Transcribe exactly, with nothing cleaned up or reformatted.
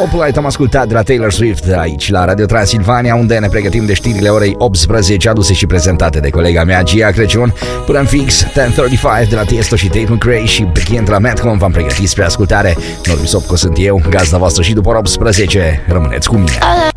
Opulite am ascultat de la Taylor Swift aici la Radio Transilvania, unde ne pregătim de știrile orei optsprezece, aduse și prezentate de colega mea Gia Crăciun. Până în fix zece treizeci și cinci de la Tiesto și Tate McRae și Becky de la Madcon v-am pregătit spre ascultare. Norbi Sopco sunt eu, gazda voastră și după ora optsprezece rămâneți cu mine.